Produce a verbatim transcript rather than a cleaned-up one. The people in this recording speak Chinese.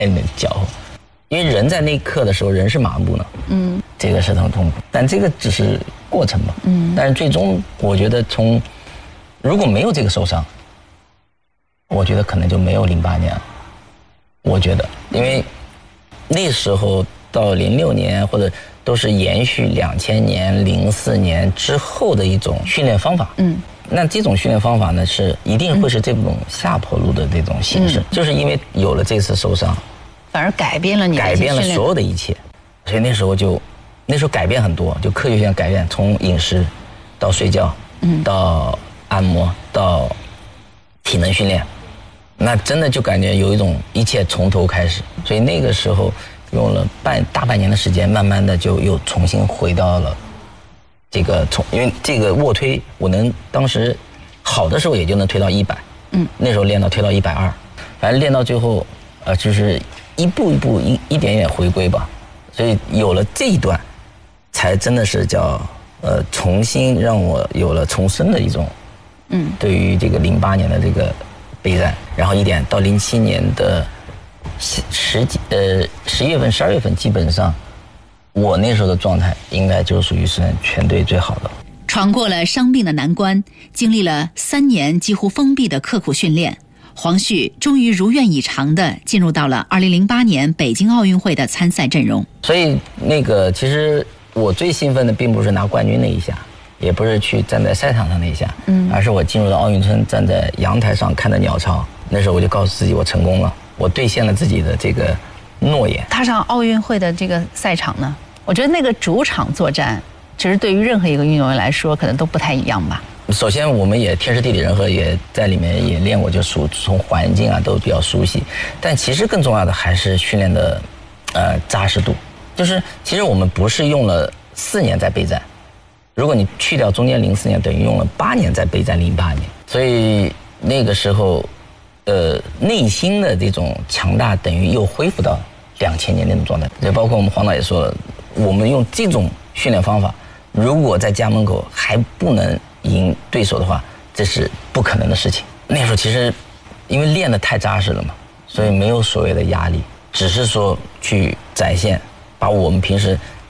那脚后，因为人在那一刻的时候人是麻木的，嗯，这个是很痛苦，但这个只是过程嘛，嗯，但是最终我觉得从如果没有这个受伤，我觉得可能就没有零八年了，我觉得，因为那时候到零六年或者都是延续两千年、零四年之后的一种训练方法，嗯。那这种训练方法呢，是一定会是这种下坡路的这种形式，嗯、就是因为有了这次受伤， 反而改变了你的改变了所有的一切，所以那时候就，那时候改变很多，就科学性改变，从饮食到睡觉，嗯，到按摩到体能训练，那真的就感觉有一种一切从头开始，所以那个时候用了半大半年的时间，慢慢的就又重新回到了。这个从因为这个卧推，我能当时好的时候也就能推到一百，嗯，那时候练到推到一百二，反正练到最后，呃，就是一步一步一一点一点回归吧，所以有了这一段，才真的是叫呃重新让我有了重生的一种，嗯，对于这个零八年的这个备战，然后一点到零七年的十十几呃十月份十二月份基本上。我那时候的状态应该就属于是全队最好的。 闯过了伤病的难关，经历了三年几乎封闭的刻苦训练，黄旭终于如愿以偿地进入到了二零零八年北京奥运会的参赛阵容。 所以那个其实我最兴奋的并不是拿冠军那一下，也不是去站在赛场上那一下，嗯，而是我进入到奥运村，站在阳台上看着鸟巢，那时候我就告诉自己我成功了，我兑现了自己的这个诺言。 踏上奥运会的这个赛场呢，我觉得那个主场作战，其实对于任何一个运动员来说，可能都不太一样吧。 首先，我们也天时地利人和，也在里面也练过，就熟从环境啊都比较熟悉。但其实更重要的还是训练的，呃扎实度。就是其实我们不是用了四年在备战，如果你去掉中间零四年，等于用了八年在备战零八年。所以那个时候，呃内心的这种强大，等于又恢复到两千年那种状态。也包括我们黄导也说了，我们用这种训练方法，如果在家门口还不能赢对手的话，这是不可能的事情。那时候其实因为练得太扎实了嘛，所以没有所谓的压力，只是说去展现，把我们平时